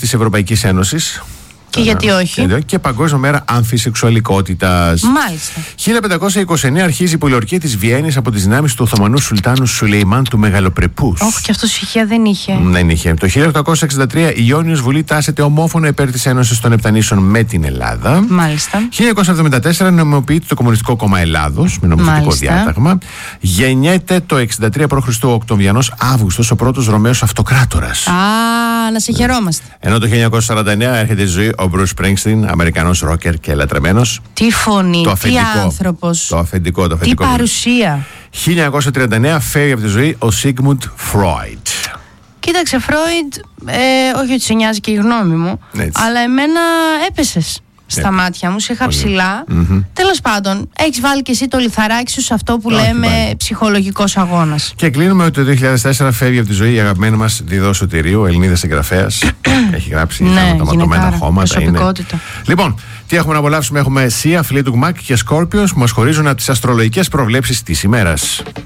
της Ευρωπαϊκής Ένωσης. Και γιατί όχι. Και Παγκόσμια Μέρα Αμφισεξουαλικότητας. Μάλιστα. 1529 αρχίζει η πολιορκία της Βιέννης από τις δυνάμεις του Οθωμανού Σουλτάνου Σουλεϊμάν του Μεγαλοπρεπούς. Όχι, και αυτό ησυχία δεν είχε. Δεν είχε. Το 1863 η Ιόνιος Βουλή τάσεται ομόφωνα υπέρ της Ένωσης των Επτανήσεων με την Ελλάδα. Μάλιστα. 1974 νομιμοποιείται το Κομμουνιστικό Κόμμα Ελλάδος με νομοθετικό διάταγμα. Γεννιέται το 63 π.Χ. ο Οκτωβριανός Αύγουστος, ο πρώτος Ρωμαίος αυτοκράτορας. Να σε χαιρόμαστε. Ενώ το 1949 έρχεται στη ζωή ο Μπρους Σπρίνγκστιν, Αμερικανός ρόκερ και λατρεμένος. Τι φωνή, τι άνθρωπος. Το αφεντικό. Τι παρουσία. 1939 φεύγει από τη ζωή ο Σίγμουντ Φρόιντ. Κοίταξε, Φρόιντ, όχι ότι σε νοιάζει και η γνώμη μου, αλλά εμένα έπεσες στα μάτια μου, σε είχα ψηλά. Τέλος πάντων, έχεις βάλει και εσύ το λιθαράκι σου σε αυτό που λέμε ψυχολογικός αγώνας. Και κλείνουμε ότι το 2004 φεύγει από τη ζωή η αγαπημένη μας Διδό Σωτηρίου, Ελληνίδα συγγραφέας. Έχει γράψει τα ματωμένα χώματα. Προσωπικότητα. Λοιπόν, τι έχουμε να απολαύσουμε? Έχουμε Σία, Fleetwood Mac και Scorpions που μας χωρίζουν από τις αστρολογικές προβλέψεις της ημέρας.